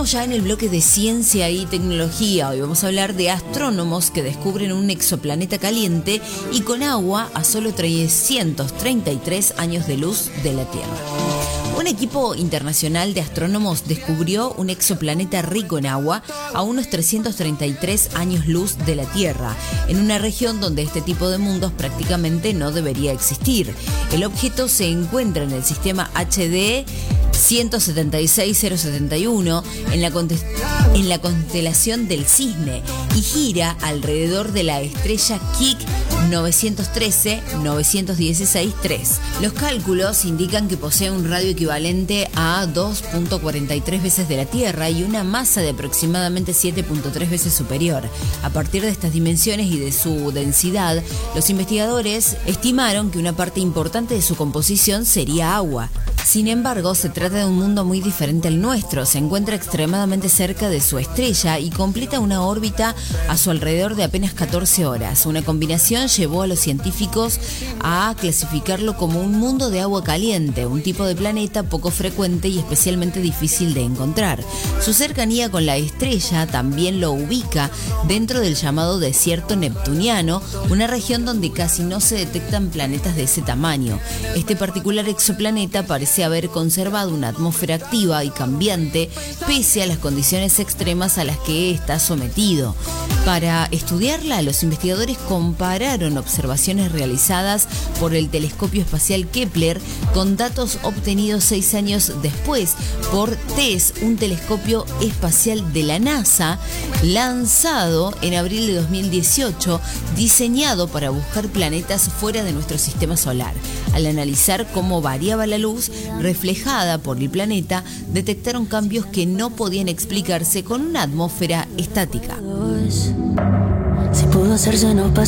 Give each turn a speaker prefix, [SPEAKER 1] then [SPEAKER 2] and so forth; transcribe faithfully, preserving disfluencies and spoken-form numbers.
[SPEAKER 1] Estamos ya en el bloque de ciencia y tecnología. Hoy vamos a hablar de astrónomos que descubren un exoplaneta caliente y con agua a solo trescientos treinta y tres años de luz de la Tierra. Un equipo internacional de astrónomos descubrió un exoplaneta rico en agua a unos trescientos treinta y tres años luz de la Tierra, en una región donde este tipo de mundos prácticamente no debería existir. El objeto se encuentra en el sistema H D ciento setenta y seis cero setenta y uno en la, en la constelación del Cisne y gira alrededor de la estrella Kik novecientos trece novecientos dieciséis tres. Los cálculos indican que posee un radio equivalente a dos punto cuarenta y tres veces de la Tierra y una masa de aproximadamente siete punto tres veces superior. A partir de estas dimensiones y de su densidad, los investigadores estimaron que una parte importante de su composición sería agua. Sin embargo, se trata de un mundo muy diferente al nuestro. Se encuentra extremadamente cerca de su estrella y completa una órbita a su alrededor de apenas catorce horas. Una combinación llevó a los científicos a clasificarlo como un mundo de agua caliente, un tipo de planeta poco frecuente y especialmente difícil de encontrar. Su cercanía con la estrella también lo ubica dentro del llamado desierto neptuniano, una región donde casi no se detectan planetas de ese tamaño. Este particular exoplaneta parece haber conservado una atmósfera activa y cambiante pese a las condiciones extremas a las que está sometido. Para estudiarla, los investigadores compararon observaciones realizadas por el telescopio espacial Kepler con datos obtenidos seis años después por TESS, un telescopio espacial de la NASA lanzado en abril de dos mil dieciocho, diseñado para buscar planetas fuera de nuestro sistema solar. Al analizar cómo variaba la luz reflejada por el planeta, detectaron cambios que no podían explicarse con una atmósfera estática.
[SPEAKER 2] Si pudo hacerse no pasa.